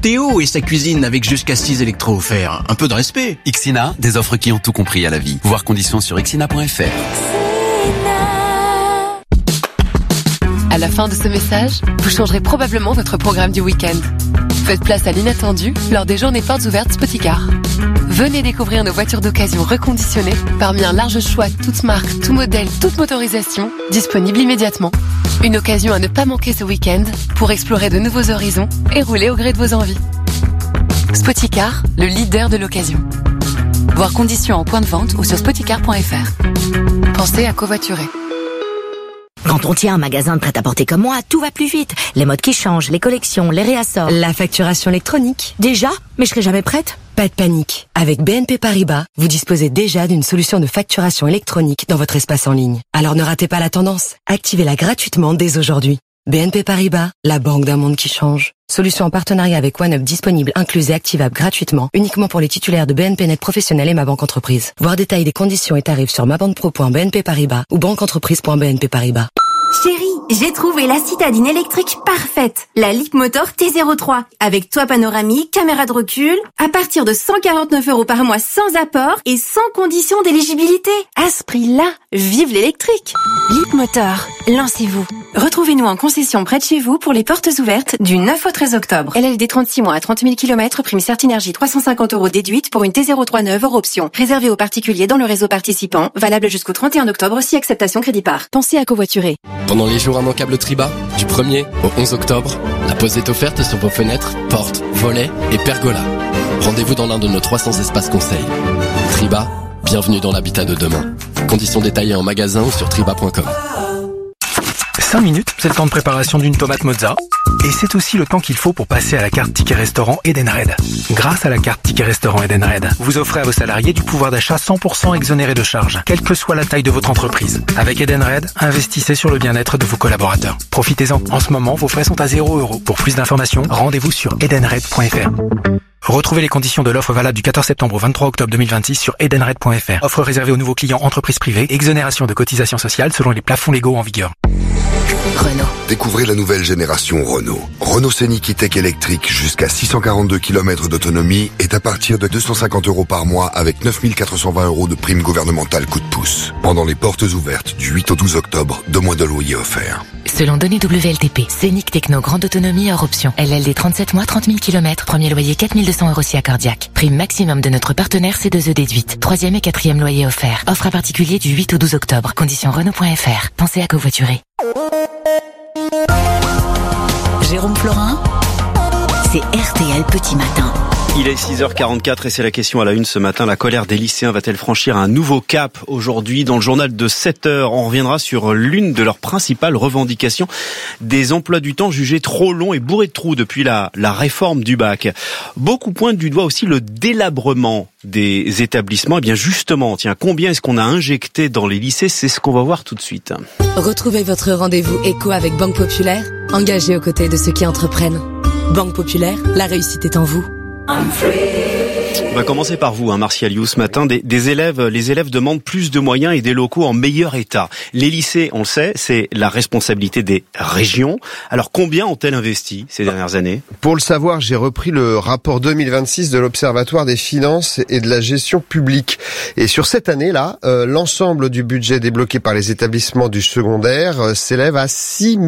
Théo et sa cuisine avec jusqu'à 6 électros offerts. Un peu de respect. Ixina, des offres qui ont tout compris à la vie. Voir conditions sur ixina.fr. À la fin de ce message, vous changerez probablement votre programme du week-end. Faites place à l'inattendu lors des journées portes ouvertes Spoticar. Venez découvrir nos voitures d'occasion reconditionnées parmi un large choix toutes marques, tout modèle, toute motorisation, disponibles immédiatement. Une occasion à ne pas manquer ce week-end pour explorer de nouveaux horizons et rouler au gré de vos envies. Spoticar, le leader de l'occasion. Voir conditions en point de vente ou sur spoticar.fr. Pensez à covoiturer. Quand on tient un magasin de prêt-à-porter comme moi, tout va plus vite. Les modes qui changent, les collections, les réassorts. La facturation électronique. Déjà? Mais je serai jamais prête. Pas de panique. Avec BNP Paribas, vous disposez déjà d'une solution de facturation électronique dans votre espace en ligne. Alors ne ratez pas la tendance. Activez-la gratuitement dès aujourd'hui. BNP Paribas, la banque d'un monde qui change. Solution en partenariat avec OneUp disponible, incluse et activable gratuitement, uniquement pour les titulaires de BNP Net Professionnel et Ma Banque Entreprise. Voir détail des conditions et tarifs sur mabanquepro.bnp Paribas ou banqueentreprise.bnp Paribas. Chérie, j'ai trouvé la citadine électrique parfaite. La Leapmotor T03. Avec toit panoramique, caméra de recul, à partir de 149 € par mois sans apport et sans condition d'éligibilité. À ce prix-là, vive l'électrique. Leapmotor, lancez-vous. Retrouvez-nous en concession près de chez vous pour les portes ouvertes du 9 au 13 octobre. LLD 36 mois à 30 000 km, prime Certinergie 350 € déduite pour une T03 neuve hors option. Réservé aux particuliers dans le réseau participant, valable jusqu'au 31 octobre si acceptation crédit par. Pensez à covoiturer. Pendant les jours immanquables Triba, du 1er au 11 octobre, la pause est offerte sur vos fenêtres, portes, volets et pergolas. Rendez-vous dans l'un de nos 300 espaces conseils. Triba, bienvenue dans l'habitat de demain. Conditions détaillées en magasin ou sur triba.com. 5 minutes, c'est le temps de préparation d'une tomate mozza. Et c'est aussi le temps qu'il faut pour passer à la carte Ticket Restaurant Edenred. Grâce à la carte Ticket Restaurant Edenred, vous offrez à vos salariés du pouvoir d'achat 100% exonéré de charges, quelle que soit la taille de votre entreprise. Avec Edenred, investissez sur le bien-être de vos collaborateurs. Profitez-en. En ce moment, vos frais sont à 0 €. Pour plus d'informations, rendez-vous sur edenred.fr. Retrouvez les conditions de l'offre valable du 14 septembre au 23 octobre 2026 sur edenred.fr. Offre réservée aux nouveaux clients entreprises privées, exonération de cotisations sociales selon les plafonds légaux en vigueur. Renault. Découvrez la nouvelle génération Renault. Renault Scénic E-Tech électrique jusqu'à 642 km d'autonomie est à partir de 250 € par mois avec 9 420 € de prime gouvernementale coup de pouce. Pendant les portes ouvertes du 8 au 12 octobre, 2 mois de loyer offerts. Selon données WLTP, Scénic Techno grande autonomie hors option. LLD 37 mois, 30 000 km, premier loyer 4 200 € si accordiaque. Prime maximum de notre partenaire C2E déduite. 3e et 4e loyer offert. Offre à particulier du 8 au 12 octobre. Conditions Renault.fr. Pensez à covoiturer. Jérôme Florin, c'est RTL Petit Matin. Il est 6h44 et c'est la question à la une ce matin. La colère des lycéens va-t-elle franchir un nouveau cap aujourd'hui? Dans le journal de 7h, on reviendra sur l'une de leurs principales revendications, des emplois du temps jugés trop longs et bourrés de trous depuis la réforme du bac. Beaucoup pointent du doigt aussi le délabrement des établissements. Et bien justement, tiens, combien est-ce qu'on a injecté dans les lycées? C'est ce qu'on va voir tout de suite. Retrouvez votre rendez-vous éco avec Banque Populaire, engagée aux côtés de ceux qui entreprennent. Banque Populaire, la réussite est en vous. On va commencer par vous, Martial You, ce matin. Les élèves demandent plus de moyens et des locaux en meilleur état. Les lycées, on le sait, c'est la responsabilité des régions. Alors combien ont-elles investi ces dernières années? Pour le savoir, j'ai repris le rapport 2026 de l'Observatoire des finances et de la gestion publique. Et sur cette année-là, l'ensemble du budget débloqué par les établissements du secondaire s'élève à 6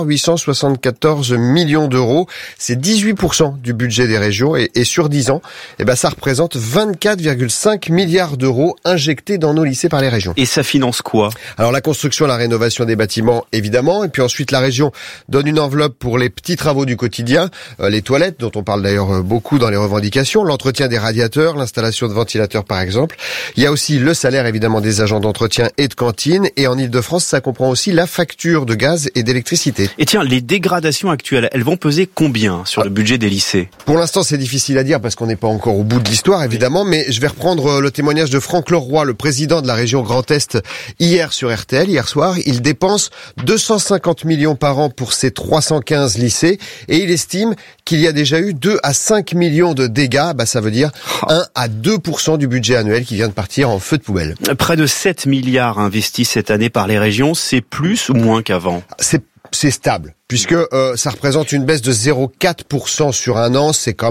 874 millions d'euros. C'est 18% du budget des régions et sur 10 ans, ça représente 24,5 milliards d'euros injectés dans nos lycées par les régions. Et ça finance quoi? Alors la construction, la rénovation des bâtiments, évidemment, et puis ensuite la région donne une enveloppe pour les petits travaux du quotidien, les toilettes, dont on parle d'ailleurs beaucoup dans les revendications, l'entretien des radiateurs, l'installation de ventilateurs par exemple. Il y a aussi le salaire évidemment des agents d'entretien et de cantine, et en Ile-de-France, ça comprend aussi la facture de gaz et d'électricité. Et tiens, les dégradations actuelles, elles vont peser combien sur le budget des lycées? Pour l'instant, c'est difficile à dire parce qu'on n'est pas encore au bout de l'histoire, évidemment, mais je vais reprendre le témoignage de Franck Leroy, le président de la région Grand Est, hier sur RTL, hier soir. Il dépense 250 millions par an pour ses 315 lycées et il estime qu'il y a déjà eu 2 à 5 millions de dégâts. Ça veut dire 1 à 2% du budget annuel qui vient de partir en feu de poubelle. Près de 7 milliards investis cette année par les régions, c'est plus ou moins qu'avant? C'est stable, puisque ça représente une baisse de 0,4% sur un an, c'est quand